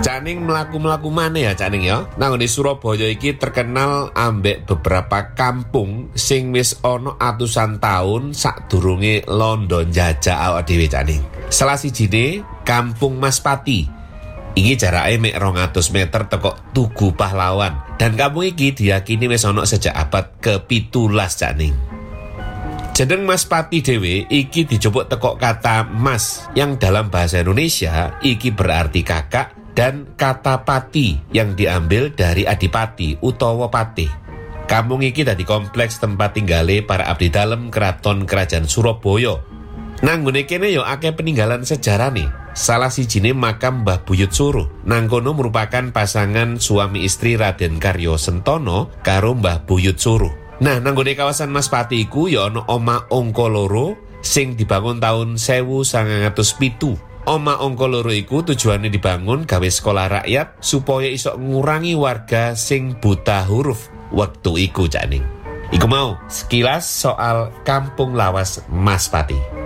Caning mlaku-mlaku maneh ya Caning ya. Nang di Surabaya iki terkenal ambek beberapa kampung sing wis ana atusan taun sadurunge Londo njajah awak dhewe Caning. Salah sijine Kampung Maspati. Iki jarake mek 200 meter teko Tugu Pahlawan. Dan kampung iki diyakini wis ana sejak abad ke-17 Caning. Jeneng Maspati dhewe iki dijupuk teko kata mas yang dalam bahasa Indonesia iki berarti kakak, dan kata pati yang diambil dari adipati utawa patih. Kampung iki dadi kompleks tempat tinggale para abdi dalem keraton kerajaan Surabaya. Nang ngene kene yo akeh peninggalan sejarah nih. Salah sijine makam Mbah Buyut Suruh. Nang kono merupakan pasangan suami istri Raden Karyo Sentono karo Mbah Buyut Suruh. Nah, nang ngene kawasan Maspati iku yo ana Oma Angka Loro sing dibangun tahun 1907. Oma Angka Loro iku tujuannya dibangun gawe sekolah rakyat supaya iso ngurangi warga sing buta huruf waktu iku Caning. Iku mau sekilas soal Kampung Lawas Maspati.